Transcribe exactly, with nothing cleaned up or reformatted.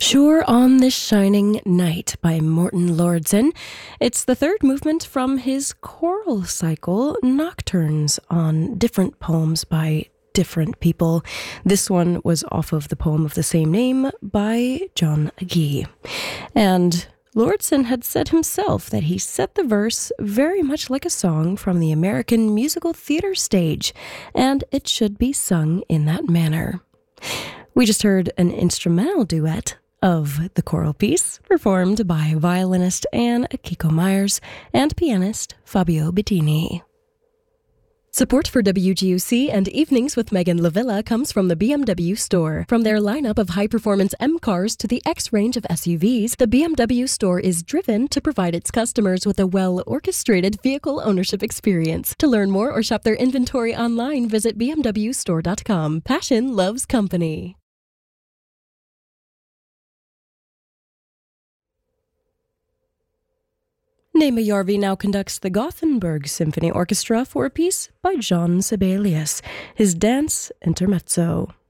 Sure on This Shining Night by Morten Lordson. It's the third movement from his choral cycle, Nocturnes, on different poems by different people. This one was off of the poem of the same name by John Agee. And Lordson had said himself that he set the verse very much like a song from the American musical theater stage, and it should be sung in that manner. We just heard an instrumental duet of the choral piece, performed by violinist Anne Akiko Myers and pianist Fabio Bettini. Support for W G U C and Evenings with Megan Lavilla comes from the B M W store. From their lineup of high-performance M cars to the X range of S U Vs, the B M W store is driven to provide its customers with a well-orchestrated vehicle ownership experience. To learn more or shop their inventory online, visit b m w store dot com. Passion loves company. Nema Järvi now conducts the Gothenburg Symphony Orchestra for a piece by John Sibelius, his Dance Intermezzo.